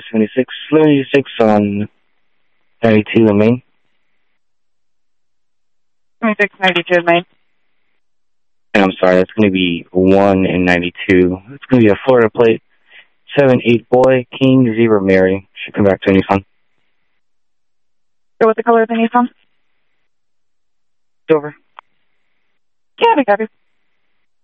76 on 92 in Maine. 2692 in Maine. And I'm sorry, that's going to be 1 in 92. It's going to be a Florida plate. 7-8 boy, King, 0 Mary. Should come back to Nissan. So what's the color of the Nissan? Silver. Yeah, we got it.